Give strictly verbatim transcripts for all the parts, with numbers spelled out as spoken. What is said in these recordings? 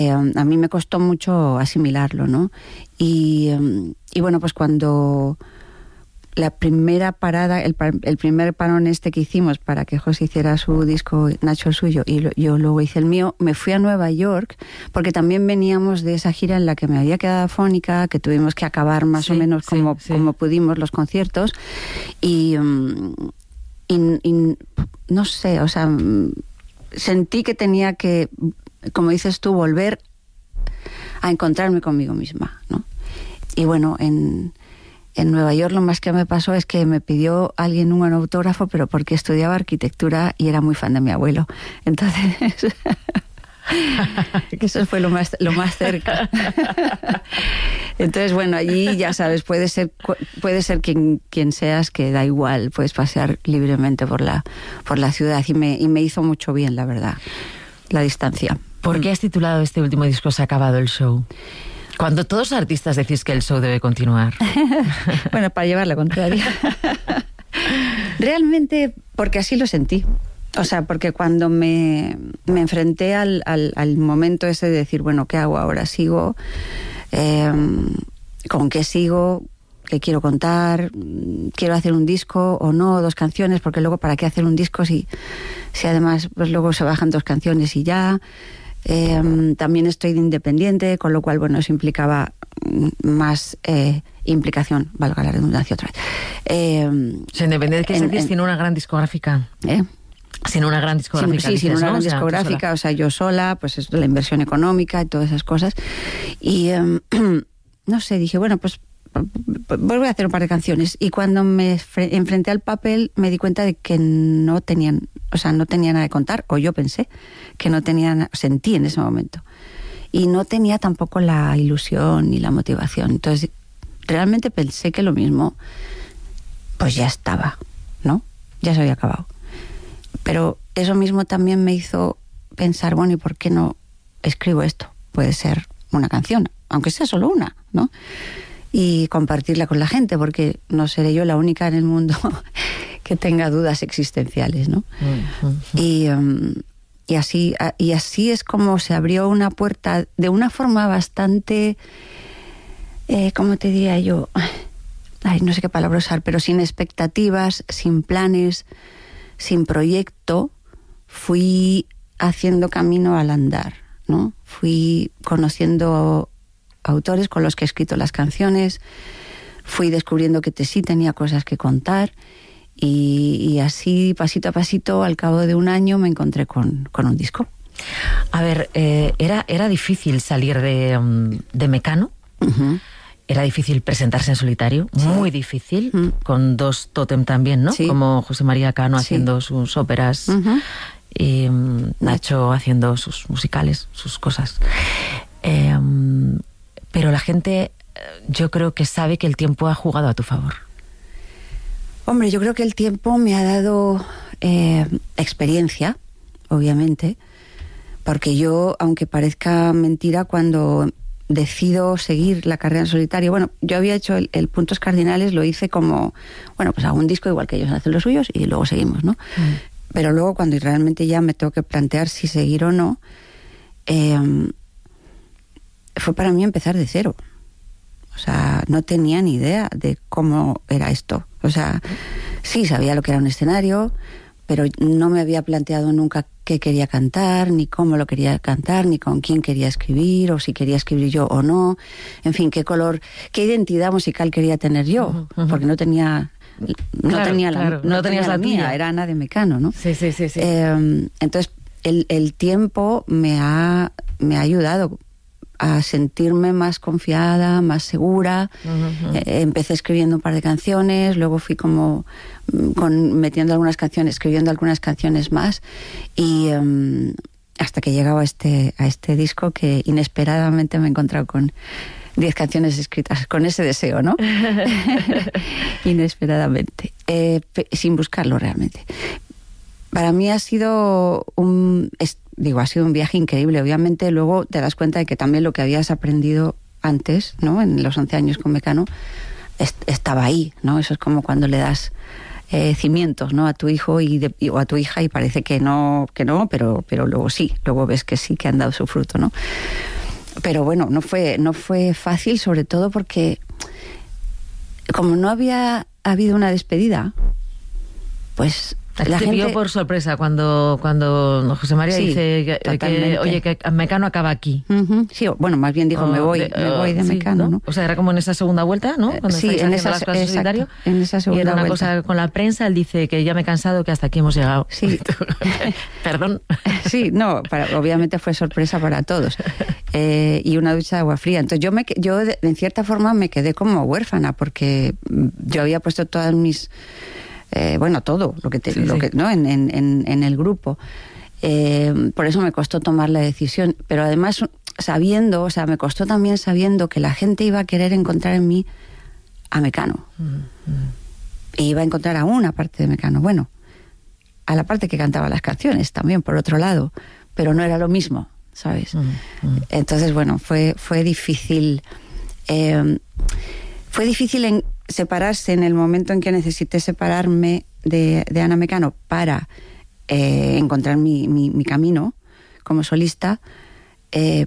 Eh, a mí me costó mucho asimilarlo, ¿no? Y, y bueno, pues cuando la primera parada, el, el primer parón este que hicimos para que José hiciera su disco, Nacho el suyo, y lo, yo luego hice el mío, me fui a Nueva York, porque también veníamos de esa gira en la que me había quedado afónica, que tuvimos que acabar más sí, o menos sí, como, sí. como pudimos los conciertos, y, y, y no sé, o sea, sentí que tenía que, como dices tú, volver a encontrarme conmigo misma, ¿no? Y bueno, en... En Nueva York lo más que me pasó es que me pidió alguien un autógrafo, pero porque estudiaba arquitectura y era muy fan de mi abuelo. Entonces, eso fue lo más, lo más cerca. Entonces, bueno, allí ya sabes, puede ser, puede ser quien, quien seas, que da igual, puedes pasear libremente por la, por la ciudad y me, y me hizo mucho bien, la verdad, la distancia. ¿Por qué has titulado este último disco Se ha acabado el show? Cuando todos los artistas decís que el show debe continuar. Bueno, para llevar la contraria. Realmente, porque así lo sentí. O sea, porque cuando me, me enfrenté al, al, al momento ese de decir, bueno, ¿qué hago ahora? ¿Sigo? Eh, ¿Con qué sigo? ¿Qué quiero contar? ¿Quiero hacer un disco o no? Dos canciones, porque luego, ¿para qué hacer un disco si, si además pues luego se bajan dos canciones y ya? Eh, también estoy de independiente, con lo cual, bueno, eso implicaba más eh, implicación, valga la redundancia otra vez. Eh, o sea, independiente, ¿qué es decir? Sin una gran discográfica. ¿Eh? Sin una gran discográfica. Sin, sí, sin una ¿no? gran o sea, discográfica, o sea, yo sola, pues es la inversión económica y todas esas cosas. Y eh, no sé, dije, bueno, pues voy a hacer un par de canciones. Y cuando me enfrenté al papel me di cuenta de que no tenían, o sea, no tenía nada que contar, o yo pensé que no tenía, sentí en ese momento. Y no tenía tampoco la ilusión ni la motivación. Entonces, realmente pensé que lo mismo, pues ya estaba, ¿no? Ya se había acabado. Pero eso mismo también me hizo pensar, bueno, ¿y por qué no escribo esto? Puede ser una canción, aunque sea solo una, ¿no? Y compartirla con la gente, porque no seré yo la única en el mundo que tenga dudas existenciales, ¿no? Uh-huh. Y, um, y, así, y así es como se abrió una puerta de una forma bastante, eh, ¿cómo te diría yo? Ay, no sé qué palabra usar, pero sin expectativas, sin planes, sin proyecto, fui haciendo camino al andar, ¿no? Fui conociendo autores con los que he escrito las canciones, fui descubriendo que te, sí tenía cosas que contar y, y así pasito a pasito al cabo de un año me encontré con, con un disco. A ver, eh, era, era difícil salir de, um, de Mecano, uh-huh. Era difícil presentarse en solitario, sí. Muy difícil, uh-huh. Con dos tótem también, ¿no? Sí. Como José María Cano sí. Haciendo sus óperas, uh-huh. Y um, Nacho haciendo sus musicales, sus cosas. Eh, um, Pero la gente, yo creo que sabe que el tiempo ha jugado a tu favor. Hombre, yo creo que el tiempo me ha dado eh, experiencia, obviamente, porque yo, aunque parezca mentira, cuando decido seguir la carrera en solitario, bueno, yo había hecho el, el Puntos Cardinales, lo hice como, bueno, pues hago un disco igual que ellos hacen los suyos y luego seguimos, ¿no? Mm. Pero luego cuando realmente ya me tengo que plantear si seguir o no, eh, fue para mí empezar de cero. O sea, no tenía ni idea de cómo era esto. O sea, sí sabía lo que era un escenario, pero no me había planteado nunca qué quería cantar, ni cómo lo quería cantar, ni con quién quería escribir, o si quería escribir yo o no. En fin, qué color, qué identidad musical quería tener yo, uh-huh, uh-huh. Porque no tenía... No claro, tenía la, claro, no no tenía la, la mía, tuya. Era Ana de Mecano, ¿no? Sí, sí, sí. sí. Eh, entonces, el, el tiempo me ha, me ha ayudado a sentirme más confiada, más segura. Uh-huh. Eh, empecé escribiendo un par de canciones, luego fui como con, metiendo algunas canciones, escribiendo algunas canciones más, y um, hasta que he llegado a este, a este disco que inesperadamente me he encontrado con diez canciones escritas, con ese deseo, ¿no? Inesperadamente, eh, sin buscarlo realmente. Para mí ha sido un, es, digo, ha sido un viaje increíble. Obviamente luego te das cuenta de que también lo que habías aprendido antes, ¿no? En los once años con Mecano, est- estaba ahí, ¿no? Eso es como cuando le das eh, cimientos, ¿no? A tu hijo y, de, y o a tu hija, y parece que no, que no, pero, pero luego sí, luego ves que sí, que han dado su fruto, ¿no? Pero bueno, no fue, no fue fácil, sobre todo porque como no había habido una despedida, pues la te gente pilló por sorpresa cuando cuando José María sí, dice que, que oye, que Mecano acaba aquí. Uh-huh. Sí, bueno, más bien dijo, oh, me voy, de, me voy de uh, Mecano, sí, ¿no? O sea, era como en esa segunda vuelta, ¿no? Cuando sí, en esa, las cosas solitario, en esa segunda y era una vuelta. cosa con la prensa, él dice que ya me he cansado, que hasta aquí hemos llegado. Sí. Perdón. Sí, no, para, obviamente fue sorpresa para todos. Eh, y una ducha de agua fría. Entonces yo, me, yo en cierta forma me quedé como huérfana, porque yo había puesto todas mis... Eh, bueno, todo lo que, te, sí, lo que sí. ¿no? en, en, en el grupo. Eh, por eso me costó tomar la decisión. Pero además, sabiendo, o sea, me costó también sabiendo que la gente iba a querer encontrar en mí a Mecano. Mm-hmm. E iba a encontrar a una parte de Mecano. Bueno, a la parte que cantaba las canciones también, por otro lado. Pero no era lo mismo, ¿sabes? Mm-hmm. Entonces, bueno, fue, fue difícil. Eh, fue difícil en separarse en el momento en que necesité separarme de, de Ana Mecano para eh, encontrar mi, mi, mi camino como solista, eh,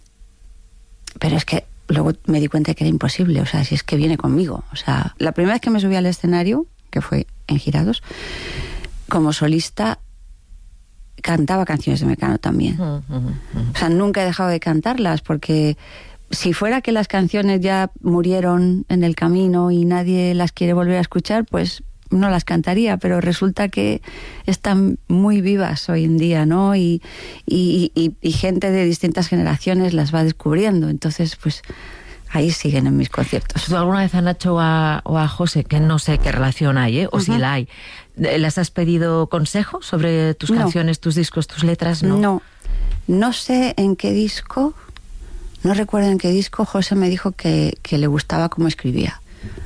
pero es que luego me di cuenta que era imposible, o sea, si es que viene conmigo. O sea, la primera vez que me subí al escenario, que fue en Girados, como solista cantaba canciones de Mecano también. Uh, uh, uh. O sea, nunca he dejado de cantarlas, porque si fuera que las canciones ya murieron en el camino y nadie las quiere volver a escuchar, pues no las cantaría, pero resulta que están muy vivas hoy en día, ¿no? Y, y, y, y gente de distintas generaciones las va descubriendo. Entonces, pues ahí siguen en mis conciertos. ¿Tú alguna vez a Nacho o a, o a José, que no sé qué relación hay, ¿eh? o uh-huh. si la hay, les has pedido consejo sobre tus no. canciones, tus discos, tus letras? No, no, no sé en qué disco... No recuerdo en qué disco José me dijo que, que le gustaba cómo escribía.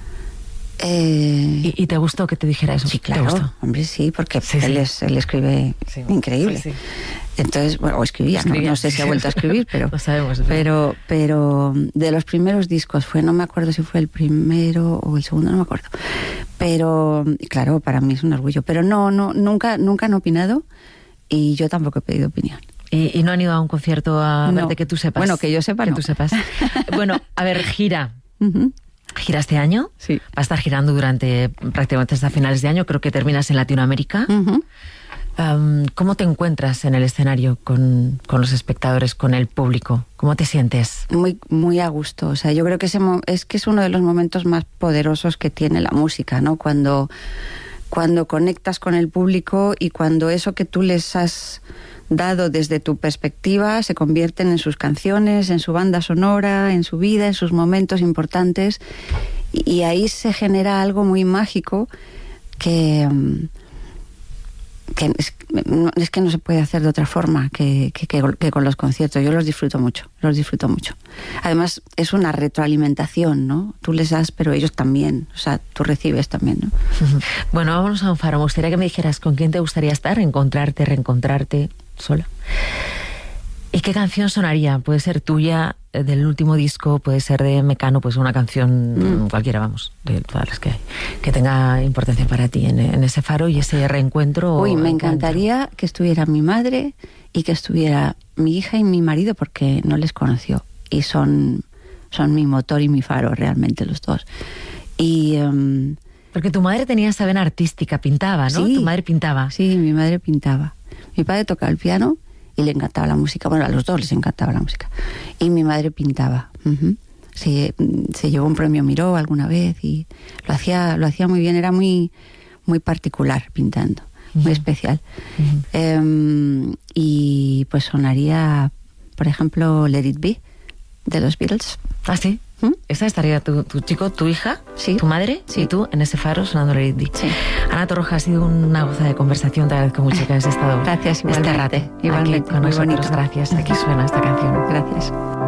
Eh, ¿Y, ¿Y te gustó que te dijera eso? Sí, claro. Hombre, sí, porque sí, él, sí. Es, él escribe sí, increíble. Sí, sí. Entonces, bueno, o escribía, escribía. No, no sé si ha vuelto a escribir, pero... Lo sabemos. Pero, pero de los primeros discos fue, no me acuerdo si fue el primero o el segundo, no me acuerdo. Pero, claro, para mí es un orgullo. Pero no, no, nunca, nunca han opinado y yo tampoco he pedido opinión. ¿Y, y no han ido a un concierto a no. verte que tú sepas? Bueno, que yo sepa, que no. tú sepas. Bueno, a ver, gira. Uh-huh. ¿Gira este año? Sí. Va a estar girando durante prácticamente hasta finales de año. Creo que terminas en Latinoamérica. Uh-huh. Um, ¿Cómo te encuentras en el escenario con, con los espectadores, con el público? ¿Cómo te sientes? Muy, muy a gusto. O sea, yo creo que ese mo- es que es uno de los momentos más poderosos que tiene la música, ¿no? Cuando, cuando conectas con el público y cuando eso que tú les has dado desde tu perspectiva se convierten en sus canciones, en su banda sonora, en su vida, en sus momentos importantes, y, y ahí se genera algo muy mágico que, que es, es que no se puede hacer de otra forma que, que, que, que con los conciertos. Yo los disfruto mucho, los disfruto mucho. Además es una retroalimentación, ¿no? Tú les das, pero ellos también, o sea, tú recibes también, ¿no? Bueno, vámonos a un faro. Me gustaría que me dijeras con quién te gustaría estar, encontrarte, reencontrarte sola. ¿Y qué canción sonaría? Puede ser tuya, del último disco, puede ser de Mecano, pues una canción mm. cualquiera, vamos, de todas las que hay, que tenga importancia para ti en, en ese faro y ese reencuentro. Uy, me encantaría que estuviera mi madre y que estuviera mi hija y mi marido, porque no les conoció y son, son mi motor y mi faro realmente los dos. Y um, porque tu madre tenía esa vena artística, pintaba, ¿no? Sí, tu madre pintaba. Sí, mi madre pintaba. Mi padre tocaba el piano y le encantaba la música. Bueno, a los dos les encantaba la música. Y mi madre pintaba. Uh-huh. Se, se llevó un premio Miró alguna vez y lo hacía, lo hacía muy bien. Era muy, muy particular pintando, uh-huh. muy especial. Uh-huh. Um, y pues sonaría, por ejemplo, Let It Be, de los Beatles. ¿Ah, sí? ¿Mm? Esa estaría tu, tu chico, tu hija, sí. tu madre sí. y tú en ese faro sonando Let It Be. Sí. Ana Torroja, ha sido una goza de conversación. Te agradezco mucho que hayas estado Gracias, igualmente, este rato igualmente, aquí con muy nosotros. bonito. Gracias. Aquí suena esta canción. Gracias.